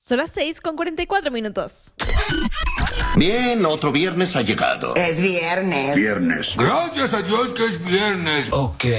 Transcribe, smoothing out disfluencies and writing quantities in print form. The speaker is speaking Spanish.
Son las 6:44. Bien, otro viernes ha llegado. Es viernes. Viernes. Gracias a Dios que es viernes. Ok.